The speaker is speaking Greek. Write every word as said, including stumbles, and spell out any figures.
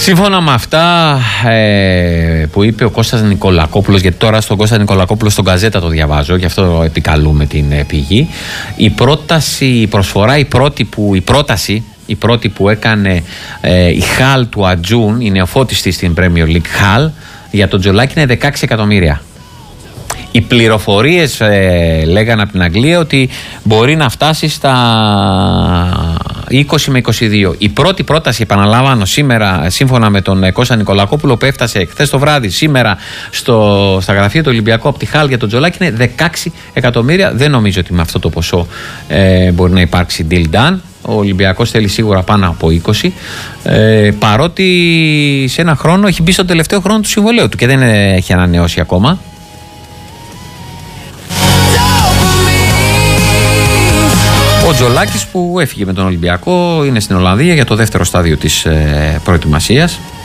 Σύμφωνα με αυτά ε, που είπε ο Κώστας Νικολακόπουλος, γιατί τώρα στον Κώστα Νικολακόπουλο στον Γκαζέτα το διαβάζω, γι' αυτό επικαλούμε την ε, πηγή, η πρόταση, η προσφορά, η πρώτη που, η πρόταση, η πρώτη που έκανε ε, η Χαλ του Ατζούν, η νεοφώτιστη στην Premier League Χαλ, για τον Τζολάκη είναι δεκαέξι εκατομμύρια. Οι πληροφορίες ε, λέγανε από την Αγγλία ότι μπορεί να φτάσει στα είκοσι με είκοσι δύο. Η πρώτη πρόταση, επαναλαμβάνω, σήμερα, σύμφωνα με τον Κώστα Νικολακόπουλο, που έφτασε χθες το βράδυ, σήμερα στο, στα γραφεία του Ολυμπιακού από τη Χάλ για τον Τζολάκη, είναι δεκαέξι εκατομμύρια. Δεν νομίζω ότι με αυτό το ποσό ε, μπορεί να υπάρξει deal done. Ο Ολυμπιακός θέλει σίγουρα πάνω από είκοσι, ε, παρότι σε ένα χρόνο έχει μπει στον τελευταίο χρόνο του συμβολαίου του και δεν έχει ανανεώσει ακόμα. Ο Τζολάκης που έφυγε με τον Ολυμπιακό είναι στην Ολλανδία για το δεύτερο στάδιο της ε, προετοιμασίας.